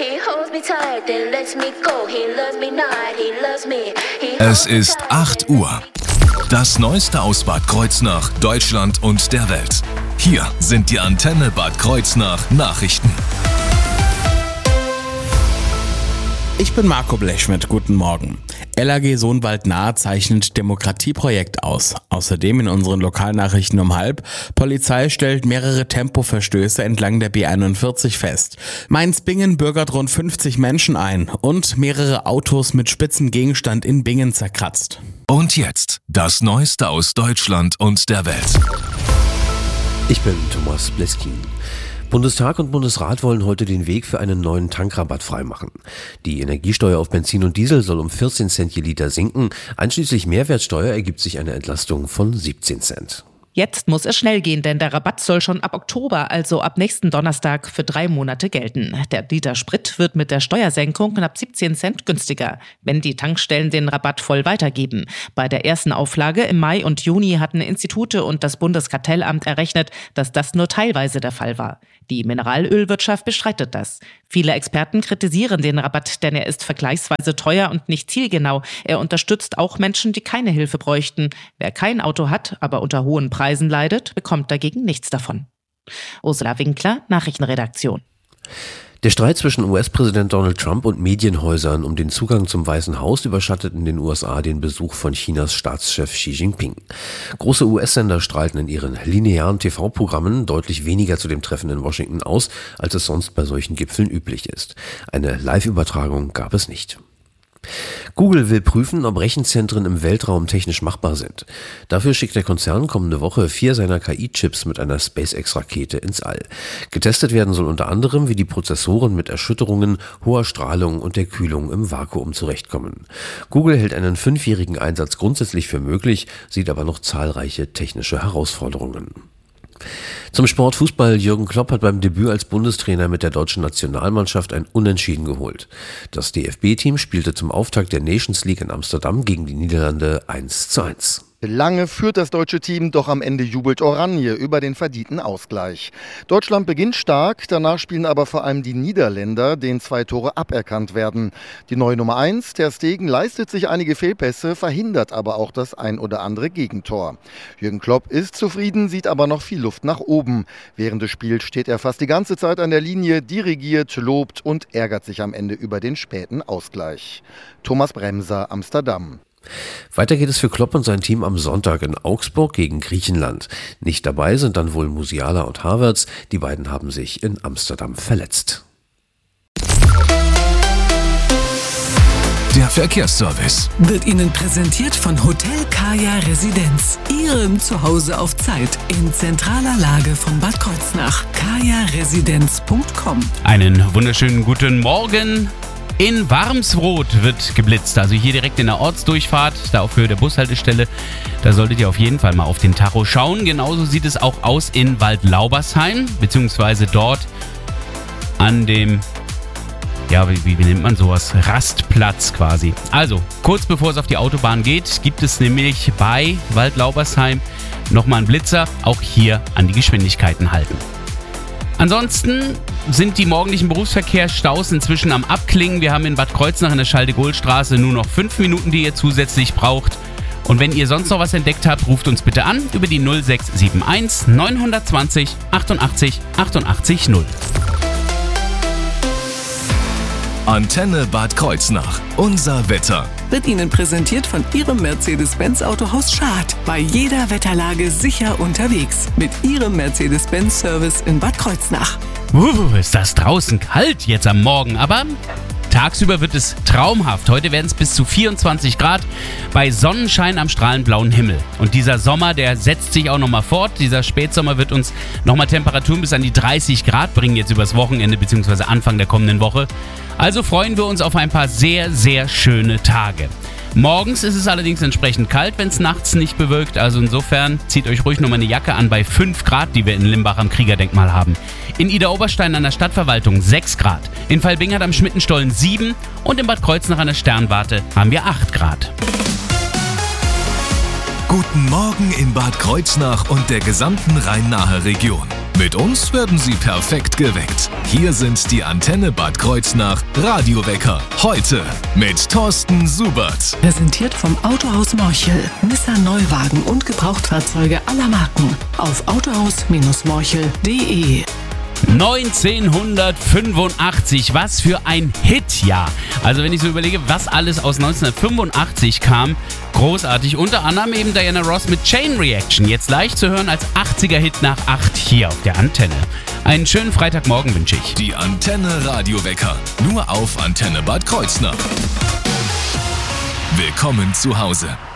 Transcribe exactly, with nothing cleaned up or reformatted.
Es ist acht Uhr. Das Neueste aus Bad Kreuznach, Deutschland und der Welt. Hier sind die Antenne Bad Kreuznach Nachrichten. Ich bin Marco Blechschmidt, guten Morgen. L A G Sohnwald-Nahe zeichnet Demokratieprojekt aus. Außerdem in unseren Lokalnachrichten um halb: Polizei stellt mehrere Tempoverstöße entlang der B einundvierzig fest. Mainz-Bingen bürgert rund fünfzig Menschen ein und mehrere Autos mit spitzem Gegenstand in Bingen zerkratzt. Und jetzt das Neueste aus Deutschland und der Welt. Ich bin Thomas Bleskin. Bundestag und Bundesrat wollen heute den Weg für einen neuen Tankrabatt freimachen. Die Energiesteuer auf Benzin und Diesel soll um vierzehn Cent je Liter sinken. Einschließlich Mehrwertsteuer ergibt sich eine Entlastung von siebzehn Cent. Jetzt muss es schnell gehen, denn der Rabatt soll schon ab Oktober, also ab nächsten Donnerstag, für drei Monate gelten. Der Liter Sprit wird mit der Steuersenkung knapp siebzehn Cent günstiger, wenn die Tankstellen den Rabatt voll weitergeben. Bei der ersten Auflage im Mai und Juni hatten Institute und das Bundeskartellamt errechnet, dass das nur teilweise der Fall war. Die Mineralölwirtschaft bestreitet das. Viele Experten kritisieren den Rabatt, denn er ist vergleichsweise teuer und nicht zielgenau. Er unterstützt auch Menschen, die keine Hilfe bräuchten. Wer kein Auto hat, aber unter hohen Preisen leidet, bekommt dagegen nichts davon. Ursula Winkler, Nachrichtenredaktion. Der Streit zwischen U S-Präsident Donald Trump und Medienhäusern um den Zugang zum Weißen Haus überschattet in den U S A den Besuch von Chinas Staatschef Xi Jinping. Große U S-Sender strahlten in ihren linearen T V-Programmen deutlich weniger zu dem Treffen in Washington aus, als es sonst bei solchen Gipfeln üblich ist. Eine Live-Übertragung gab es nicht. Google will prüfen, ob Rechenzentren im Weltraum technisch machbar sind. Dafür schickt der Konzern kommende Woche vier seiner K I-Chips mit einer SpaceX-Rakete ins All. Getestet werden soll unter anderem, wie die Prozessoren mit Erschütterungen, hoher Strahlung und der Kühlung im Vakuum zurechtkommen. Google hält einen fünfjährigen Einsatz grundsätzlich für möglich, sieht aber noch zahlreiche technische Herausforderungen. Zum Sport Fußball. Jürgen Klopp hat beim Debüt als Bundestrainer mit der deutschen Nationalmannschaft ein Unentschieden geholt. Das D F B-Team spielte zum Auftakt der Nations League in Amsterdam gegen die Niederlande eins zu eins. Lange führt das deutsche Team, doch am Ende jubelt Oranje über den verdienten Ausgleich. Deutschland beginnt stark, danach spielen aber vor allem die Niederländer, denen zwei Tore aberkannt werden. Die neue Nummer eins, Ter Stegen, leistet sich einige Fehlpässe, verhindert aber auch das ein oder andere Gegentor. Jürgen Klopp ist zufrieden, sieht aber noch viel Luft nach oben. Während des Spiels steht er fast die ganze Zeit an der Linie, dirigiert, lobt und ärgert sich am Ende über den späten Ausgleich. Thomas Bremser, Amsterdam. Weiter geht es für Klopp und sein Team am Sonntag in Augsburg gegen Griechenland. Nicht dabei sind dann wohl Musiala und Havertz. Die beiden haben sich in Amsterdam verletzt. Der Verkehrsservice wird Ihnen präsentiert von Hotel Kaya Residenz. Ihrem Zuhause auf Zeit in zentraler Lage von Bad Kreuznach. kaya residenz punkt com. Einen wunderschönen guten Morgen. In Warmsroth wird geblitzt, also hier direkt in der Ortsdurchfahrt, da auf Höhe der Bushaltestelle. Da solltet ihr auf jeden Fall mal auf den Tacho schauen. Genauso sieht es auch aus in Waldlaubersheim, beziehungsweise dort an dem, ja, wie, wie nennt man sowas, Rastplatz quasi. Also, kurz bevor es auf die Autobahn geht, gibt es nämlich bei Waldlaubersheim nochmal einen Blitzer, auch hier an die Geschwindigkeiten halten. Ansonsten sind die morgendlichen Berufsverkehrsstaus inzwischen am Abklingen. Wir haben in Bad Kreuznach in der Schalde-Gohl-Straße nur noch fünf Minuten, die ihr zusätzlich braucht. Und wenn ihr sonst noch was entdeckt habt, ruft uns bitte an über die null sechs sieben eins neun zwei null achtundachtzig achtundachtzig null. Antenne Bad Kreuznach. Unser Wetter wird Ihnen präsentiert von Ihrem Mercedes-Benz Autohaus Schad. Bei jeder Wetterlage sicher unterwegs. Mit Ihrem Mercedes-Benz-Service in Bad Kreuznach. Uh, ist das draußen kalt jetzt am Morgen, aber tagsüber wird es traumhaft. Heute werden es bis zu vierundzwanzig Grad bei Sonnenschein am strahlend blauen Himmel. Und dieser Sommer, der setzt sich auch nochmal fort. Dieser Spätsommer wird uns nochmal Temperaturen bis an die dreißig Grad bringen, jetzt übers Wochenende bzw. Anfang der kommenden Woche. Also freuen wir uns auf ein paar sehr, sehr schöne Tage. Morgens ist es allerdings entsprechend kalt, wenn es nachts nicht bewölkt. Also insofern zieht euch ruhig nochmal eine Jacke an bei fünf Grad, die wir in Limbach am Kriegerdenkmal haben. In Idar-Oberstein an der Stadtverwaltung sechs Grad. In Valbingert am Schmittenstollen sieben und in Bad Kreuznach an der Sternwarte haben wir acht Grad. Guten Morgen in Bad Kreuznach und der gesamten Rhein-Nahe-Region. Mit uns werden Sie perfekt geweckt. Hier sind die Antenne Bad Kreuznach Radiowecker. Heute mit Thorsten Subert. Präsentiert vom Autohaus Morchel. Nissan Neuwagen und Gebrauchtfahrzeuge aller Marken. Auf autohaus morchel punkt de. neunzehnhundertfünfundachtzig, was für ein Hitjahr. Also wenn ich so überlege, was alles aus neunzehnhundertfünfundachtzig kam, großartig. Unter anderem eben Diana Ross mit Chain Reaction. Jetzt leicht zu hören als achtziger-Hit nach acht hier auf der Antenne. Einen schönen Freitagmorgen wünsche ich. Die Antenne Radiowecker. Nur auf Antenne Bad Kreuznach. Willkommen zu Hause.